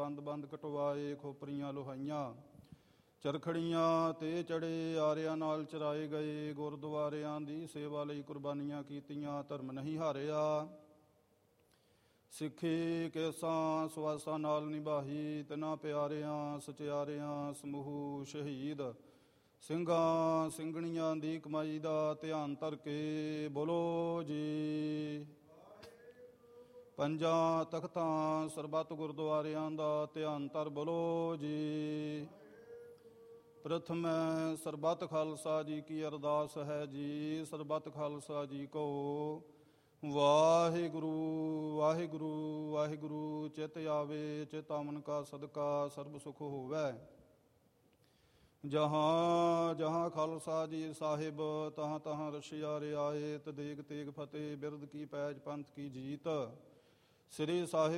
ਬੰਦ ਬੰਦ ਕਟਵਾਏ, ਖੋਪਰੀਆਂ ਲੋਹਾਈਆਂ ਚਰਖੜੀਆਂ ਤੇ ਚੜੇ, ਆਰਿਆਂ ਨਾਲ ਚਰਾਏ ਗਏ। ਗੁਰਦੁਆਰਿਆਂ ਦੀ ਸੇਵਾ ਲਈ ਕੁਰਬਾਨੀਆਂ ਕੀਤੀਆਂ, ਧਰਮ ਨਹੀਂ ਹਾਰਿਆ। ਸਿੱਖੀ ਕੇਸਾਂ ਸਵਾਸਾਂ ਨਾਲ ਨਿਭਾਈ, ਤਿਨਾਂ ਪਿਆਰਿਆਂ ਸਚਿਆਰਿਆਂ ਸਮੂਹ ਸ਼ਹੀਦ ਸਿੰਘਾਂ ਸਿੰਘਣੀਆਂ ਦੀ ਕਮਾਈ ਦਾ ਧਿਆਨ ਧਰ ਕੇ ਬੋਲੋ ਜੀ। ਪੰਜਾਂ ਤਖਤਾਂ ਸਰਬੱਤ ਗੁਰਦੁਆਰਿਆਂ ਦਾ ਧਿਆਨ ਧਰ ਬੋਲੋ ਜੀ। ਪ੍ਰਥਮ ਸਰਬੱਤ ਖਾਲਸਾ ਜੀ ਕੀ ਅਰਦਾਸ ਹੈ ਜੀ। ਸਰਬੱਤ ਖਾਲਸਾ ਜੀ ਕੋ ਵਾਹਿਗੁਰੂ ਵਾਹਿਗੁਰੂ ਵਾਹਿਗੁਰੂ। ਚਿਤ ਆਵੇ ਚਿਤ ਆਵਨ ਕਾ ਸਦਕਾ ਸਰਬ ਸੁਖ ਹੋਵੈ। ਜਹਾਂ ਜਹਾਂ ਖਾਲਸਾ ਜੀ ਸਾਹਿਬ, ਤਹਾਂ ਤਹਾਂ ਰਸ਼ਿਆ ਰਿਆਇਤ। ਦੇਗ ਤੇਗ ਫਤਿਹ ਬਿਰਦ ਕੀ ਪੈਜ ਪੰਥ ਕੀ ਜੀਤ। ਸ੍ਰੀ ਸਾਹਿਬ